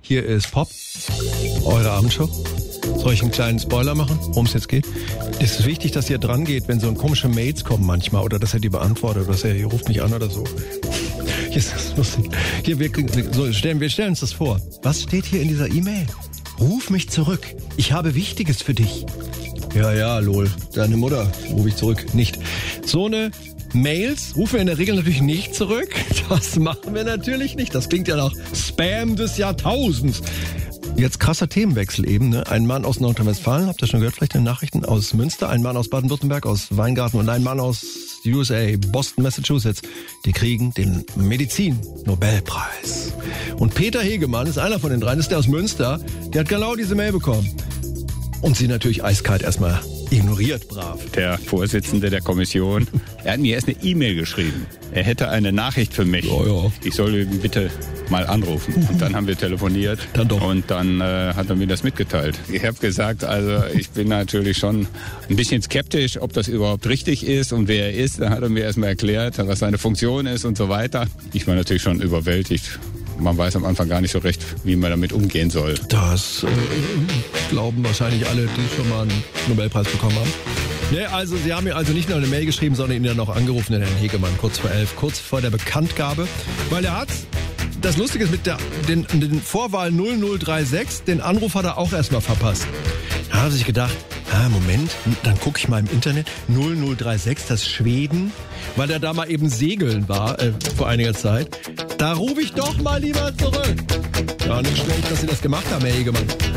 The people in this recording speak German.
Hier ist Pop, eure Abendshow. Soll ich einen kleinen Spoiler machen, worum es jetzt geht? Es ist wichtig, dass ihr dran geht, wenn so komische Mails kommen manchmal oder dass er die beantwortet oder dass er hier ruft mich an oder so. Hier ist das lustig. Hier, wir stellen uns das vor. Was steht hier in dieser E-Mail? Ruf mich zurück. Ich habe Wichtiges für dich. Ja, lol. Deine Mutter rufe ich zurück. Nicht. So eine Mails rufen wir in der Regel natürlich nicht zurück. Das machen wir natürlich nicht. Das klingt ja nach Spam des Jahrtausends. Jetzt krasser Themenwechsel eben, ne? Ein Mann aus Nordrhein-Westfalen, habt ihr schon gehört, vielleicht in den Nachrichten, aus Münster, ein Mann aus Baden-Württemberg, aus Weingarten und ein Mann aus USA, Boston, Massachusetts. Die kriegen den Medizin-Nobelpreis. Und Peter Hegemann ist einer von den dreien, ist der aus Münster, der hat genau diese Mail bekommen. Und sie natürlich eiskalt erstmal ignoriert, brav. Der Vorsitzende der Kommission, er hat mir erst eine E-Mail geschrieben. Er hätte eine Nachricht für mich. Ja. Ich soll ihn bitte mal anrufen. Und dann haben wir telefoniert. Dann doch. Und dann hat er mir das mitgeteilt. Ich habe gesagt, also ich bin natürlich schon ein bisschen skeptisch, ob das überhaupt richtig ist und wer er ist. Dann hat er mir erstmal erklärt, was seine Funktion ist und so weiter. Ich war natürlich schon überwältigt. Man weiß am Anfang gar nicht so recht, wie man damit umgehen soll. Das glauben wahrscheinlich alle, die schon mal einen Nobelpreis bekommen haben. Ne, also Sie haben mir also nicht nur eine Mail geschrieben, sondern ihn dann auch angerufen, den Herrn Hegemann, kurz vor 11, kurz vor der Bekanntgabe. Weil er hat, das Lustige ist, mit den Vorwahl 0036, den Anruf hat er auch erstmal verpasst. Da hat er sich gedacht, Moment, dann gucke ich mal im Internet, 0036, das Schweden, weil er da mal eben segeln war vor einiger Zeit. Da rufe ich doch mal lieber zurück. Ja, nicht schlecht, dass Sie das gemacht haben, Herr Hegemann.